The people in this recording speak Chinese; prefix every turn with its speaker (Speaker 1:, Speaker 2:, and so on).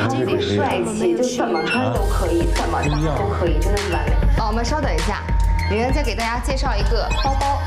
Speaker 1: 特别帅气，就怎么穿都可以，怎么搭都可以，真的是完美。
Speaker 2: 我们稍等一下，圆圆再给大家介绍一个包包。